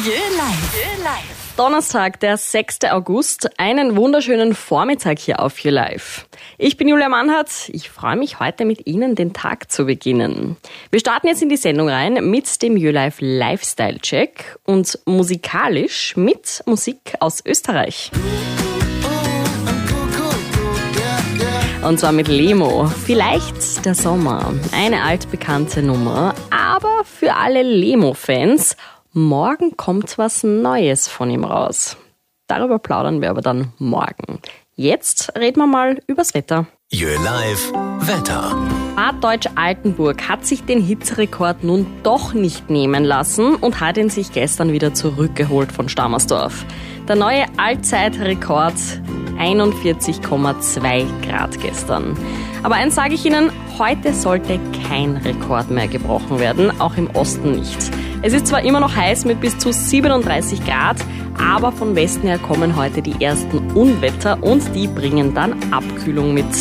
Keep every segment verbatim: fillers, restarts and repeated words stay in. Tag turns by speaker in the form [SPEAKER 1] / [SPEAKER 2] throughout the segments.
[SPEAKER 1] Jö Live.
[SPEAKER 2] Donnerstag, der sechster August. Einen wunderschönen Vormittag hier auf Jö Live. Ich bin Julia Mannhardt. Ich freue mich, heute mit Ihnen den Tag zu beginnen. Wir starten jetzt in die Sendung rein mit dem Jö Live Lifestyle Check und musikalisch mit Musik aus Österreich. Und zwar mit Lemo. Vielleicht der Sommer. Eine altbekannte Nummer. Aber für alle Lemo-Fans, morgen kommt was Neues von ihm raus. Darüber plaudern wir aber dann morgen. Jetzt reden wir mal übers Wetter.
[SPEAKER 3] Jö Live Wetter.
[SPEAKER 2] Bad Deutsch-Altenburg hat sich den Hitzerekord nun doch nicht nehmen lassen und hat ihn sich gestern wieder zurückgeholt von Stammersdorf. Der neue Allzeitrekord einundvierzig Komma zwei Grad gestern. Aber eins sage ich Ihnen, heute sollte kein Rekord mehr gebrochen werden, auch im Osten nicht. Es ist zwar immer noch heiß mit bis zu siebenunddreißig Grad, aber von Westen her kommen heute die ersten Unwetter und die bringen dann Abkühlung mit.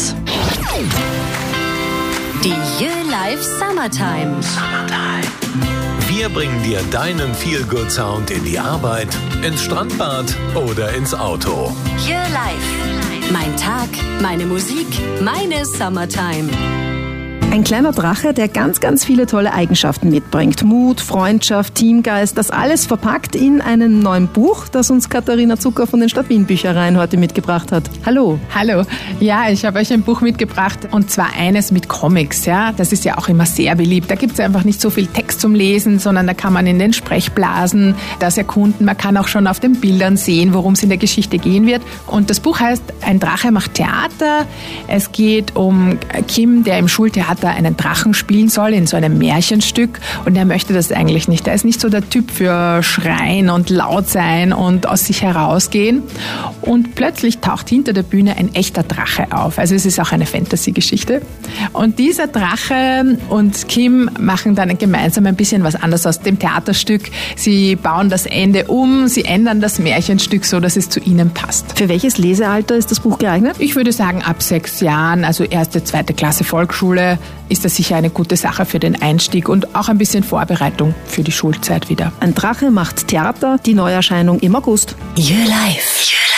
[SPEAKER 1] Die Jö Live Summertime.
[SPEAKER 3] Summertime. Wir bringen dir deinen Feel-Good-Sound in die Arbeit, ins Strandbad oder ins Auto.
[SPEAKER 1] Jö Live. Mein Tag, meine Musik, meine Summertime.
[SPEAKER 4] Ein kleiner Drache, der ganz, ganz viele tolle Eigenschaften mitbringt. Mut, Freundschaft, Teamgeist, das alles verpackt in einem neuen Buch, das uns Katharina Zucker von den Stadt Wien Büchereien heute mitgebracht hat. Hallo.
[SPEAKER 5] Hallo. Ja, ich habe euch ein Buch mitgebracht und zwar eines mit Comics. Ja, das ist ja auch immer sehr beliebt. Da gibt es einfach nicht so viel Text zum Lesen, sondern da kann man in den Sprechblasen das erkunden. Man kann auch schon auf den Bildern sehen, worum es in der Geschichte gehen wird. Und das Buch heißt Ein Drache macht Theater. Es geht um Kim, der im Schultheater einen Drachen spielen soll in so einem Märchenstück und er möchte das eigentlich nicht. Er ist nicht so der Typ für Schreien und laut sein und aus sich herausgehen und plötzlich taucht hinter der Bühne ein echter Drache auf. Also es ist auch eine Fantasy-Geschichte und dieser Drache und Kim machen dann gemeinsam ein bisschen was anderes aus dem Theaterstück. Sie bauen das Ende um, sie ändern das Märchenstück so, dass es zu ihnen passt.
[SPEAKER 4] Für welches Lesealter ist das Buch geeignet?
[SPEAKER 5] Ich würde sagen ab sechs Jahren, also erste, zweite Klasse Volksschule, ist das sicher eine gute Sache für den Einstieg und auch ein bisschen Vorbereitung für die Schulzeit wieder.
[SPEAKER 4] Ein Drache macht Theater, die Neuerscheinung im August.
[SPEAKER 1] Jö Live.